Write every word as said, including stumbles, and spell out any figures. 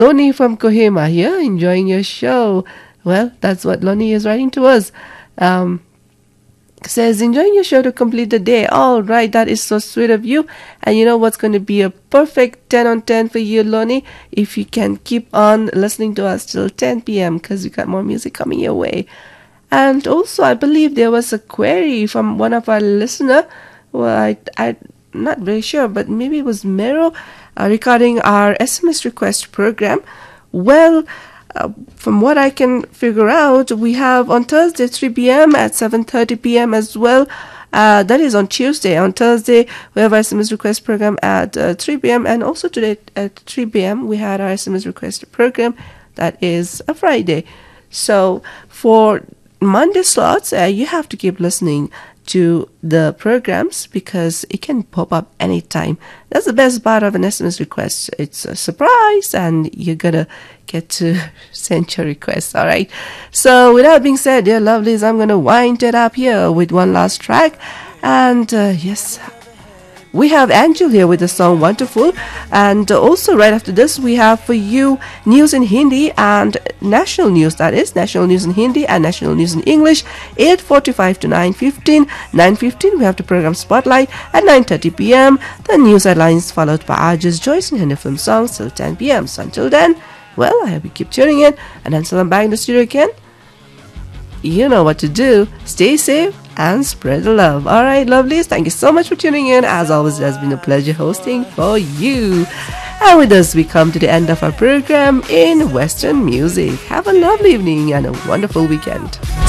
Loni from Kohima here, enjoying your show. Well, that's what Loni is writing to us. Um, says, enjoying your show to complete the day. All right, that is so sweet of you. And you know what's going to be a perfect ten on ten for you, Loni? If you can keep on listening to us till ten p.m. because we got more music coming your way. And also, I believe there was a query from one of our listener. Well, I, I'm not very sure, but maybe it was Mero uh, regarding our S M S request program. Well, Uh, from what I can figure out, we have on Thursday three p.m. at seven thirty p.m. as well. Uh, that is on Tuesday. On Thursday, we have our S M S request program at uh, three p.m. And also today at three p.m. we had our S M S request program. That is a Friday. So for Monday slots, uh, you have to keep listening to the programs because it can pop up anytime. That's the best part of an S M S request. It's a surprise and you're gonna get to send your request. All right. So with that being said, dear lovelies, I'm gonna wind it up here with one last track. And uh, yes, we have Angel here with the song Wonderful. And also right after this, we have for you news in Hindi and national news. That is national news in Hindi and national news in English. eight forty-five to nine fifteen. nine fifteen, we have the program Spotlight. At nine thirty p.m., the news headlines followed by Arjus Joyce and her film songs till ten p.m. So until then, well, I hope you keep tuning in. And until I'm back in the studio again, you know what to do. Stay safe and spread the love. All right, lovelies, thank you so much for tuning in. As always, it has been a pleasure hosting for you. And with this, we come to the end of our program in Western music. Have a lovely evening and a wonderful weekend.